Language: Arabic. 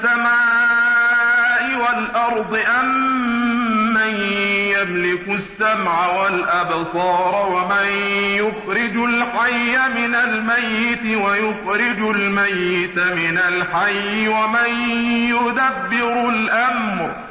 السماء والأرض أمن يملك السمع والأبصار ومن يخرج الحي من الميت ويخرج الميت من الحي ومن يدبر الأمر